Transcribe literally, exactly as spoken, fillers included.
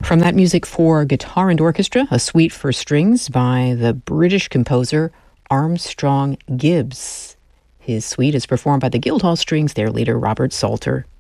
From that music for guitar and orchestra, a suite for strings by the British composer Armstrong Gibbs. His suite is performed by the Guildhall Strings, their leader Robert Salter.